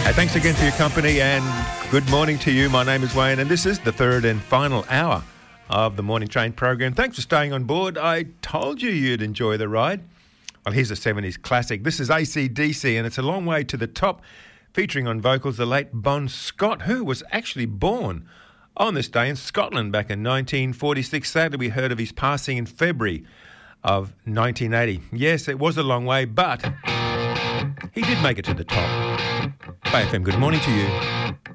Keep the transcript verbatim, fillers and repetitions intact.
Hey, thanks again for your company and good morning to you. My name is Wayne and this is the third and final hour of the Morning Train program. Thanks for staying on board. I told you you'd enjoy the ride. Well, here's a seventies classic. This is A C D C and it's A Long Way to the Top, featuring on vocals the late Bon Scott, who was actually born on this day in Scotland back in nineteen forty-six. Sadly, we heard of his passing in February of nineteen eighty. Yes, it was a long way, but he did make it to the top. Bay F M, good morning to you.